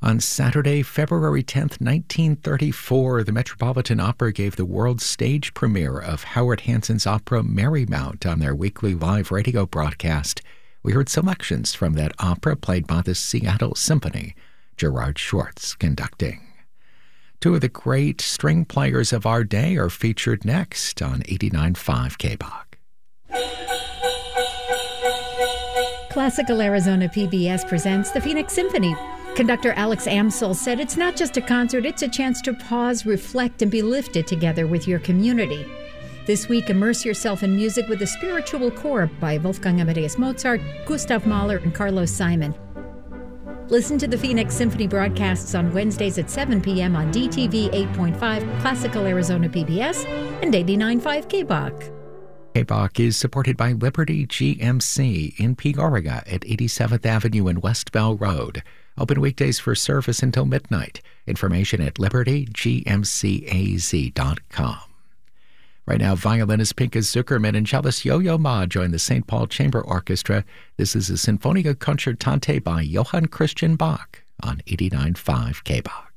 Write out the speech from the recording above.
On Saturday, February 10th, 1934, the Metropolitan Opera gave the world stage premiere of Howard Hanson's opera Marymount on their weekly live radio broadcast. We heard selections from that opera played by the Seattle Symphony, Gerard Schwartz conducting. Two of the great string players of our day are featured next on 89.5 KBOC. Classical Arizona PBS presents the Phoenix Symphony. Conductor Alex Amsel said it's not just a concert, it's a chance to pause, reflect, and be lifted together with your community. This week, immerse yourself in music with the Spiritual Core by Wolfgang Amadeus Mozart, Gustav Mahler, and Carlos Simon. Listen to the Phoenix Symphony broadcasts on Wednesdays at 7 p.m. on DTV 8.5, Classical Arizona PBS, and 89.5 KBOC. KBOC is supported by Liberty GMC in Peoria at 87th Avenue and West Bell Road. Open weekdays for service until midnight. Information at libertygmcaz.com. Right now, violinist Pinchas Zuckerman and cellist Yo-Yo Ma join the St. Paul Chamber Orchestra. This is a Sinfonia Concertante by Johann Christian Bach on 89.5 KBOC.